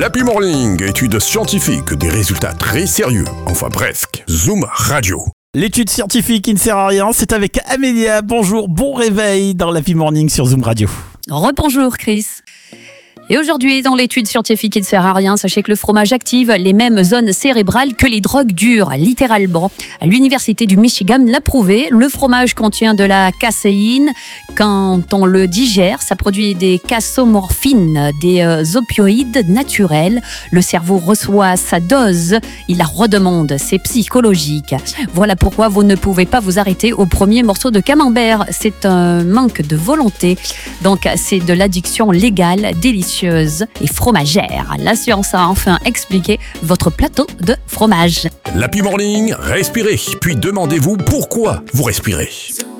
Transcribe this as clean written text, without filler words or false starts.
L'Happy Morning, études scientifiques, des résultats très sérieux. Enfin presque. Zoom Radio. L'étude scientifique qui ne sert à rien, c'est avec Amélia. Bonjour, bon réveil dans l'Happy Morning sur Zoom Radio. Rebonjour Chris. Et aujourd'hui, dans l'étude scientifique qui ne sert à rien, sachez que le fromage active les mêmes zones cérébrales que les drogues dures, littéralement. L'université du Michigan l'a prouvé, le fromage contient de la caséine. Quand on le digère, ça produit des casomorphines, des opioïdes naturels. Le cerveau reçoit sa dose, il la redemande, c'est psychologique. Voilà pourquoi vous ne pouvez pas vous arrêter au premier morceau de camembert. C'est un manque de volonté. Donc c'est de l'addiction légale, délicieuse et fromagère. La science a enfin expliqué votre plateau de fromage. L'Happy Morning, respirez, puis demandez-vous pourquoi vous respirez.